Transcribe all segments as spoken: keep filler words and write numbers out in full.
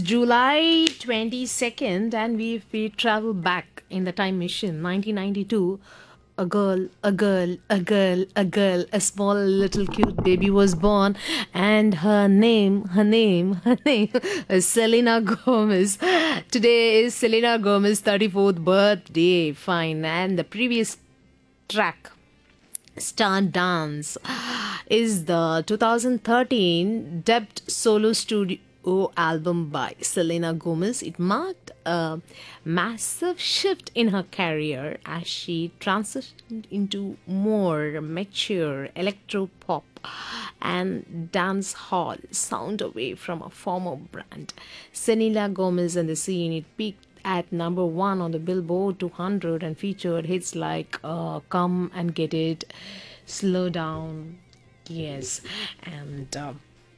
is July twenty-second, and we, we travel back in the time machine, nineteen ninety-two. A girl, a girl, a girl, a girl, a small little cute baby was born, and her name, her name, her name is Selena Gomez. Today is Selena Gomez's thirty-fourth birthday. Fine, and the previous track, Star Dance, is the two thousand thirteen dubbed solo studio album by Selena Gomez. It marked a massive shift in her career as she transitioned into more mature electro pop and dance hall sound away from a former brand. Selena Gomez and the scene, it peaked at number one on the Billboard two hundred and featured hits like uh, Come and Get It, Slow Down, yes, and uh,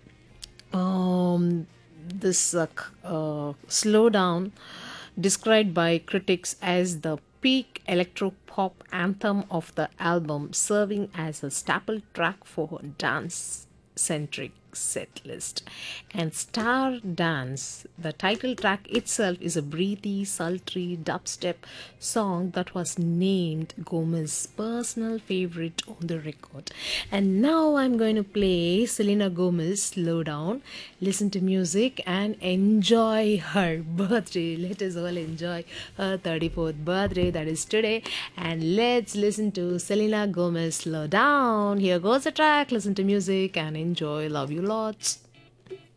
um, this uh, c- uh, Slow Down, described by critics as the peak electro pop anthem of the album, serving as a staple track for her dance centric set list. And Star Dance, the title track itself, is a breathy, sultry dubstep song that was named Gomez's personal favorite on the record. And now I'm going to play Selena Gomez Slow Down. Listen to music and enjoy her birthday. Let us all enjoy her thirty-fourth birthday, that is today. And let's listen to Selena Gomez Slow Down. Here goes the track. Listen to music and enjoy. Love you lots.